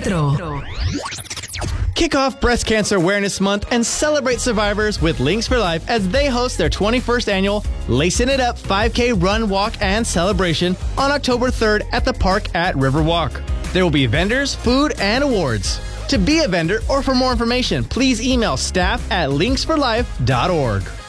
Retro. Kick off Breast Cancer Awareness Month and celebrate survivors with Links for Life as they host their 21st annual Lacing It Up 5K Run, Walk, and Celebration on October 3rd at the park at Riverwalk. There will be vendors, food, and awards. To be a vendor or for more information, please email staff@linksforlife.org.